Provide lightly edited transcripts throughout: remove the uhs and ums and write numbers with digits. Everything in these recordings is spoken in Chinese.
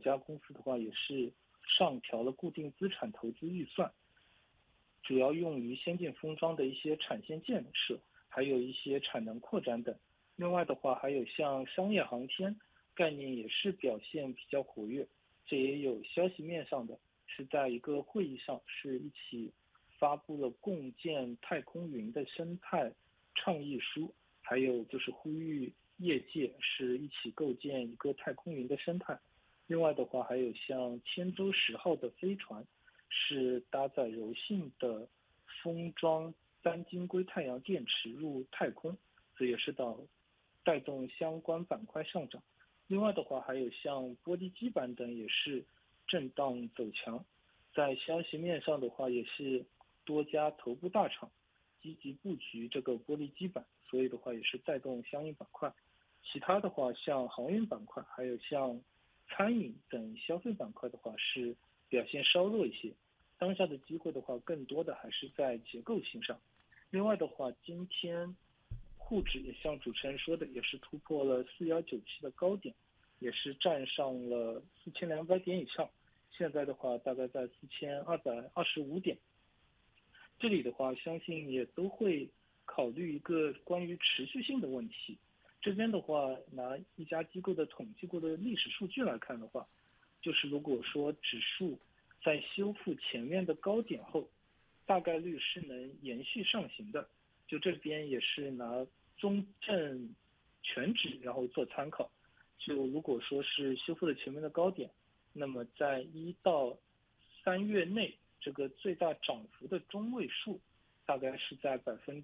家公司的话也是上调了固定资产投资预算，主要用于先进封装的一些产线建设，还有一些产能扩展等。另外的话，还有像商业航天概念也是表现比较活跃，这也有消息面上的，是在一个会议上是一起发布了共建太空云的生态倡议书，还有就是呼吁业界是一起构建一个太空云的生态。另外的话，还有像天舟10号的飞船，是搭载柔性的封装单晶硅太阳电池入太空，这也是带动相关板块上涨。另外的话，还有像玻璃基板等也是震荡走强。在消息面上的话，也是多家头部大厂积极布局这个玻璃基板，所以的话也是带动相应板块。其他的话，像航运板块，还有像餐饮等消费板块的话，是表现稍弱一些。当下的机会的话，更多的还是在结构性上。另外的话，今天沪指也像主持人说的，也是突破了4197的高点，也是站上了4200点以上。现在的话，大概在4225点。这里的话，相信也都会考虑一个关于持续性的问题。这边的话，拿一家机构的统计过的历史数据来看的话，就是如果说指数在修复前面的高点后，大概率是能延续上行的。就这边也是拿中证全指然后做参考。就如果说是修复了前面的高点，那么在1到3月内，这个最大涨幅的中位数大概是在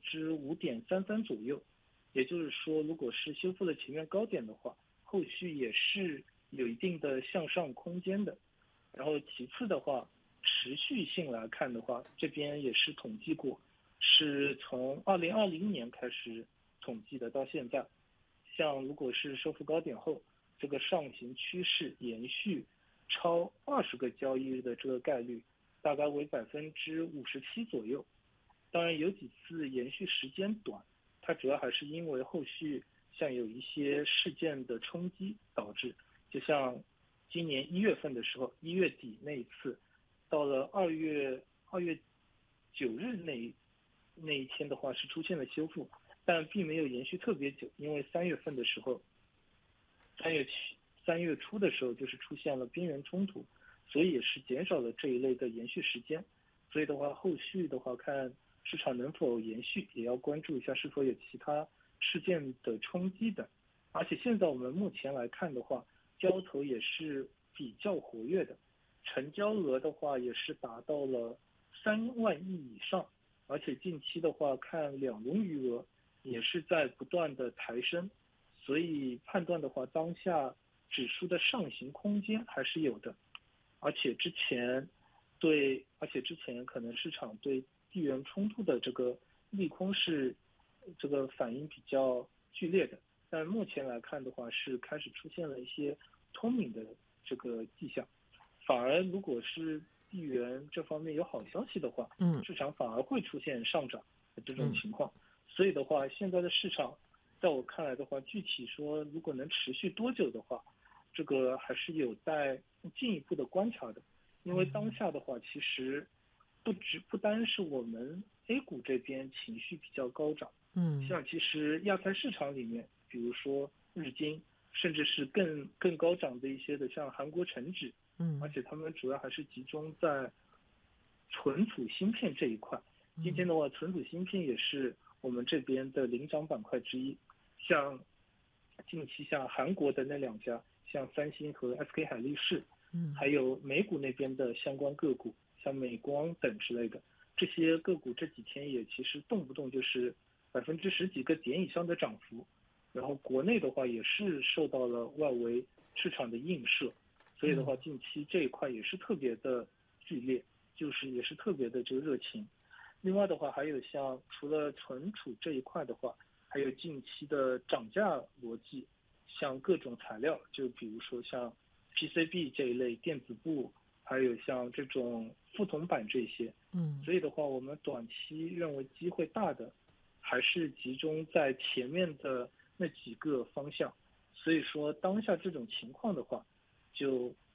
5.33%左右。也就是说，如果是修复了前面高点的话，后续也是有一定的向上空间的。然后其次的话，持续性来看的话，这边也是统计过，是从2020年开始统计的到现在，像如果是收复高点后，这个上行趋势延续超20个交易日的这个概率大概为57%左右。当然有几次延续时间短，它主要还是因为后续像有一些事件的冲击导致，就像今年1月份的时候，1月底那一次，到了2月9日那一天的话是出现了修复，但并没有延续特别久，因为3月份的时候3月初的时候就是出现了边缘冲突，所以也是减少了这一类的延续时间。所以的话，后续的话看市场能否延续，也要关注一下是否有其他事件的冲击等。而且现在我们目前来看的话，交投也是比较活跃的，成交额的话也是达到了3万亿以上，而且近期的话看两融余额也是在不断的抬升，所以判断的话，当下指数的上行空间还是有的。而且之前可能市场对地缘冲突的这个利空是这个反应比较剧烈的，但目前来看的话，是开始出现了一些脱敏的这个迹象。反而如果是地缘这方面有好消息的话，市场反而会出现上涨的这种情况。所以的话，现在的市场在我看来的话，具体说如果能持续多久的话，这个还是有待进一步的观察的。因为当下的话，其实不单是我们 A 股这边情绪比较高涨，像其实亚太市场里面，比如说日经，甚至是更高涨的一些的，像韩国成指，而且他们主要还是集中在存储芯片这一块。今天的话，存储芯片也是我们这边的领涨板块之一。像近期像韩国的那两家，像三星和 SK 海力士，还有美股那边的相关个股，像美光等之类的，这些个股这几天也其实动不动就是10几个点以上的涨幅。然后国内的话也是受到了外围市场的映射，所以的话近期这一块也是特别的剧烈，就是也是特别的这个热情。另外的话还有像除了存储这一块的话，还有近期的涨价逻辑，像各种材料，就比如说像 PCB 这一类电子部，还有像这种副铜板这些。所以的话我们短期认为机会大的还是集中在前面的那几个方向。所以说当下这种情况的话，就